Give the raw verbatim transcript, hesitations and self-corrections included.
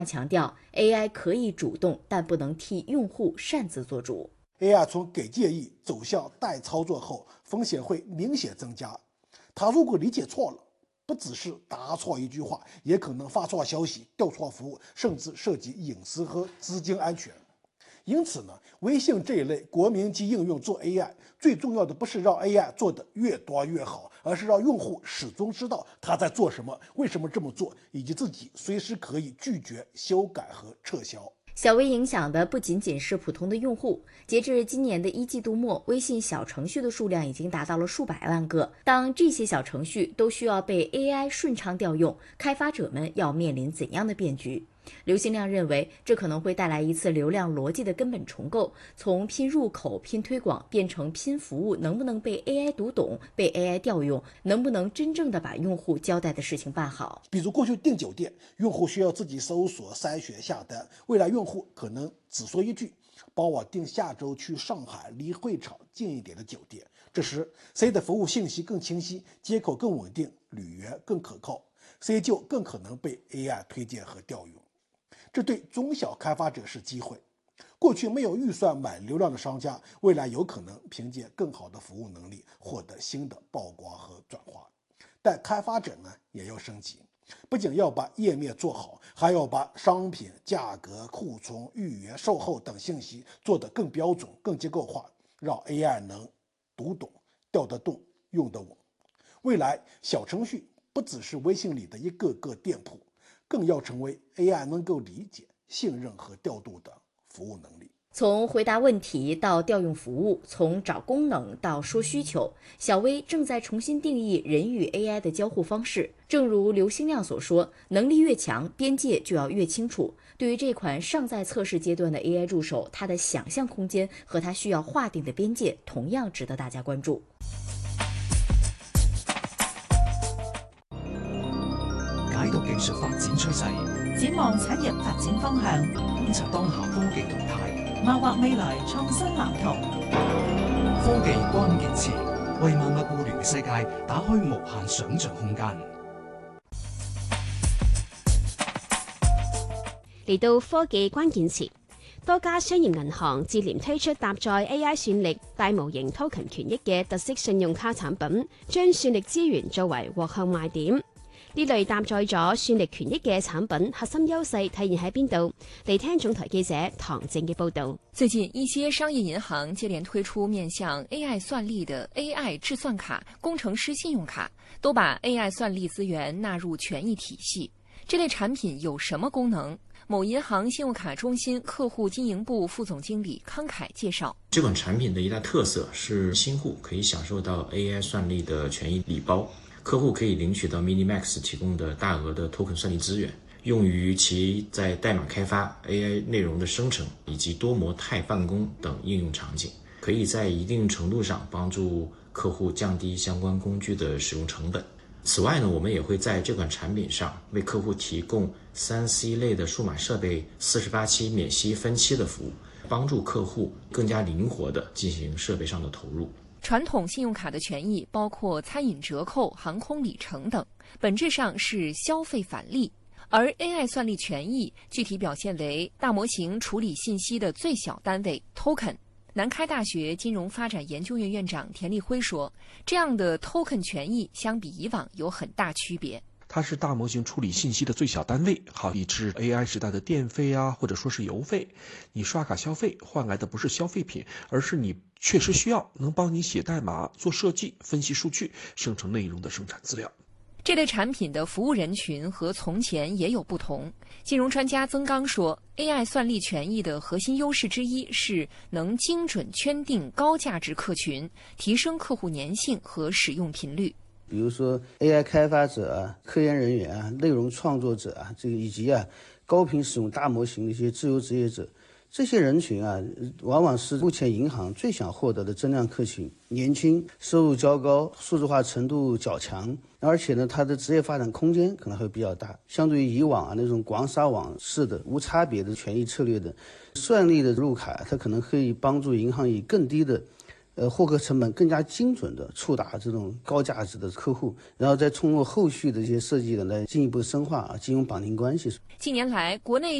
强调 A I 可以主动，但不能替用户擅自做主。 A I 从给建议走向代操作后，风险会明显增加。它如果理解错了，不只是答错一句话，也可能发错消息、调错服务，甚至涉及隐私和资金安全。因此呢，微信这一类国民级应用做 A I， 最重要的不是让 A I 做得越多越好，而是让用户始终知道他在做什么，为什么这么做，以及自己随时可以拒绝、修改和撤销。 小微影响的不仅仅是普通的用户，截至今年的一季度末，微信小程序的数量已经达到了数百万个。当这些小程序都需要被 A I 顺畅调用，开发者们要面临怎样的变局？刘新亮认为，这可能会带来一次流量逻辑的根本重构，从拼入口、拼推广变成拼服务能不能被 A I 读懂、被 A I 调用，能不能真正的把用户交代的事情办好。 比如过去订酒店，用户需要自己搜索、筛选、下单，未来用户可能只说一句：“帮我订下周去上海离会场近一点的酒店。”这时 C 的服务信息更清晰，接口更稳定，履约更可靠， C 就更可能被 A I 推荐和调用。这对中小开发者是机会。过去没有预算买流量的商家，未来有可能凭借更好的服务能力获得新的曝光和转化。但开发者呢也要升级，不仅要把页面做好，还要把商品、价格、库存、预约、售后等信息做得更标准、更结构化，让 A I 能读懂、调得动、用得稳。未来小程序不只是微信里的一个个店铺，更要成为 A I 能够理解、信任和调度的服务能力。 从回答问题到调用服务，从找功能到说需求，小微正在重新定义人与 A I 的交互方式。正如刘新亮所说，能力越强，边界就要越清楚。对于这款尚在测试阶段的 A I 助手，它的想象空间和它需要划定的边界同样值得大家关注。 解讀技術發展趨勢，展望產業發展方向，觀察當下科技動態，謀劃未來創新藍圖。科技關鍵詞，為萬物互聯嘅世界打開無限想像空間。 嚟到科技關鍵詞，多家商業銀行接連推出搭載 A I 算力、大模型 token 權益嘅特色信用卡產品，將算力資源作為獲客賣點。呢類搭載咗算力權益嘅產品，核心優勢體現喺邊度？嚟聽總台記者唐靜嘅報導。 最近，一些商業銀行接連推出面向 A I 算力的 A I 智算卡、工程師信用卡，都把 A I 算力資源納入權益體系。這類產品有什麼功能？某銀行信用卡中心客戶經營部副總經理康凱介紹， 這款產品的一大特色是新戶可以享受到 A I 算力的權益禮包。客戶可以領取到 MiniMax 提供的大額的 token 算力資源，用於其在代碼開發、A I 內容的生成以及多模態辦公等應用場景，可以在一定程度上幫助客戶降低相關工具的使用成本。此外呢，我們也會在這款產品上為客戶提供 三 C 類的數碼設備四十八期免息分期的服務，幫助客戶更加靈活地進行設備上的投入。 傳統信用卡的權益包括餐飲折扣、航空里程等，本質上是消費返利。而 A I 算力權益具體表現為大模型處理信息的最小單位 token。南開大學金融發展研究院院長田立輝說，這樣的 token 權益相比以往有很大區別。 它是大模型處理信息的最小單位，好比是 A I 時代的電費啊，或者說是油費。你刷卡消費換來的不是消費品，而是你確實需要能幫你寫代碼、做設計、分析數據、生成內容的生產資料。 這類產品的服務人群和從前也有不同。金融專家曾剛說 ，A I 算力權益的核心優勢之一是能精準圈定高價值客群，提升客戶粘性和使用頻率。 比如說 A I 開發者啊、科研人員啊、內容創作者啊，這個以及啊高頻使用大模型的一些自由職業者，這些人群啊，往往是目前銀行最想獲得的增量客群。年輕、收入較高、數字化程度較強，而且呢，它的職業發展空間可能會比較大。相對於以往啊那種廣撒網式的無差別的權益策略的算力的入卡，它可能可以幫助銀行以更低的呃获客成本更加精准的触达这种高价值的客户，然后再通过后续的一些设计的来进一步深化啊金融绑定关系。 近年来，国内